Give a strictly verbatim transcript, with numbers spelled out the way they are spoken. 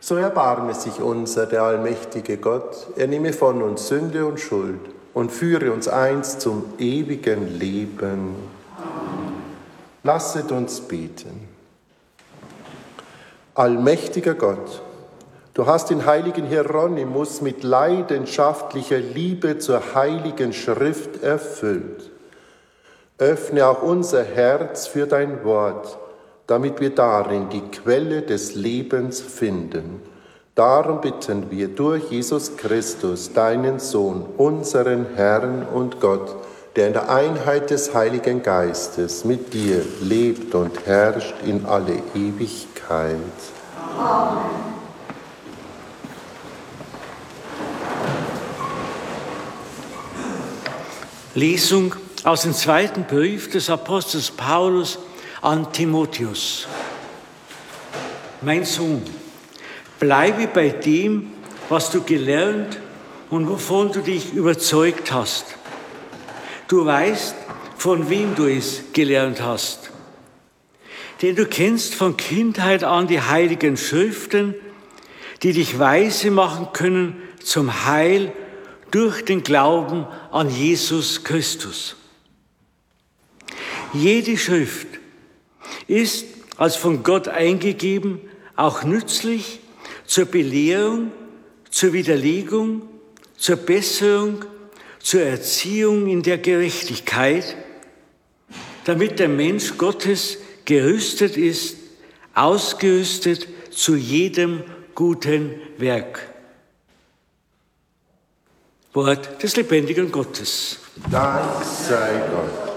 So erbarme sich unser, der allmächtige Gott, er nehme von uns Sünde und Schuld und führe uns einst zum ewigen Leben. Amen. Lasset uns beten. Allmächtiger Gott, du hast den heiligen Hieronymus mit leidenschaftlicher Liebe zur heiligen Schrift erfüllt. Öffne auch unser Herz für dein Wort, damit wir darin die Quelle des Lebens finden. Darum bitten wir durch Jesus Christus, deinen Sohn, unseren Herrn und Gott, der in der Einheit des Heiligen Geistes mit dir lebt und herrscht in alle Ewigkeit. Amen. Lesung aus dem zweiten Brief des Apostels Paulus an Timotheus. Mein Sohn, bleibe bei dem, was du gelernt und wovon du dich überzeugt hast. Du weißt, von wem du es gelernt hast. Denn du kennst von Kindheit an die heiligen Schriften, die dich weise machen können zum Heil durch den Glauben an Jesus Christus. Jede Schrift ist als von Gott eingegeben, auch nützlich zur Belehrung, zur Widerlegung, zur Besserung, zur Erziehung in der Gerechtigkeit, damit der Mensch Gottes gerüstet ist, ausgerüstet zu jedem guten Werk. Wort des lebendigen Gottes. Dank sei Gott.